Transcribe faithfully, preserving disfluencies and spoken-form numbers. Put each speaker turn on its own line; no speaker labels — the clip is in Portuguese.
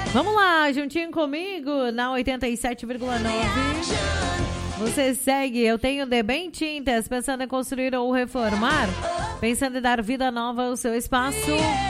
Vamos lá, juntinho comigo na oitenta e sete vírgula nove. Você segue, eu tenho The Bem Tintas, pensando em construir ou reformar, pensando em dar vida nova ao seu espaço.